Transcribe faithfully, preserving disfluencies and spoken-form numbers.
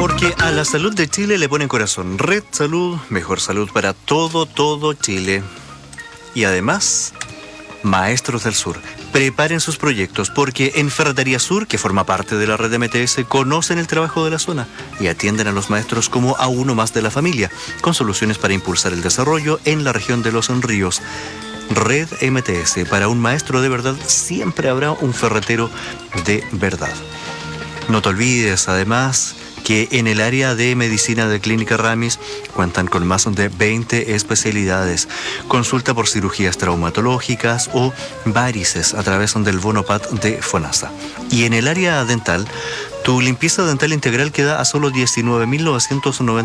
Porque a la salud de Chile le ponen corazón. Red Salud, mejor salud para todo, todo Chile. Y además, Maestros del Sur. Preparen sus proyectos porque en Ferretería Sur, que forma parte de la red M T S, conocen el trabajo de la zona y atienden a los maestros como a uno más de la familia, con soluciones para impulsar el desarrollo en la región de Los Ríos. Red M T S, para un maestro de verdad siempre habrá un ferretero de verdad. No te olvides, además, que en el área de medicina de Clínica Ramis cuentan con más de veinte especialidades. Consulta por cirugías traumatológicas o varices a través del Bonopat de FONASA. Y en el área dental, tu limpieza dental integral queda a solo diecinueve mil novecientos noventa